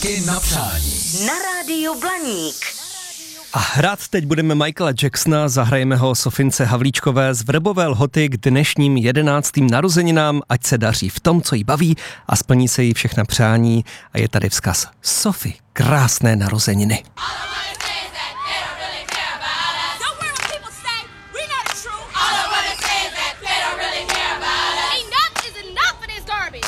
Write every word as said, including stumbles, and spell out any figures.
Vzpomínky na přání. Na rádiu Blaník. A hrát teď budeme Michaela Jacksona, zahrajeme ho Sofince Havlíčkové z Vrbové Lhoty k dnešním jedenáctým narozeninám, ať se daří v tom, co jí baví a splní se jí všechna přání. A je tady vzkaz Sofi, krásné narozeniny.